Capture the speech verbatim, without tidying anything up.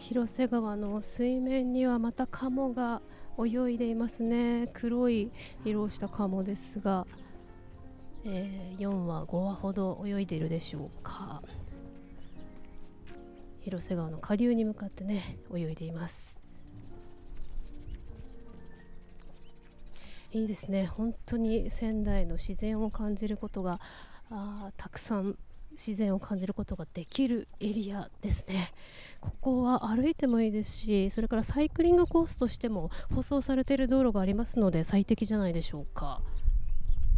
広瀬川の水面にはまたカモが泳いでいますね。黒い色をしたカモですが、えー、よんわごわほど泳いでいるでしょうか。広瀬川の下流に向かってね泳いでいます。いいですね。本当に仙台の自然を感じることがあたくさん自然を感じることができるエリアですね。ここは歩いてもいいですし、それからサイクリングコースとしても舗装されている道路がありますので最適じゃないでしょうか。